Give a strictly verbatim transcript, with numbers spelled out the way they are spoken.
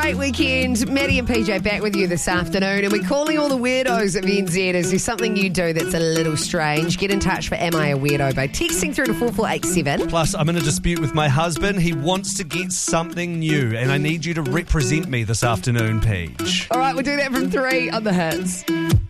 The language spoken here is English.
great weekend. Maddie and P J back with you this afternoon, and we're calling all the weirdos of N Z. Is there something you do that's a little strange? Get in touch for Am I a Weirdo by texting through to four four eight seven. Plus, I'm in a dispute with my husband. He wants to get something new, and I need you to represent me this afternoon, Paige. All right, we'll do that from three on the Hits.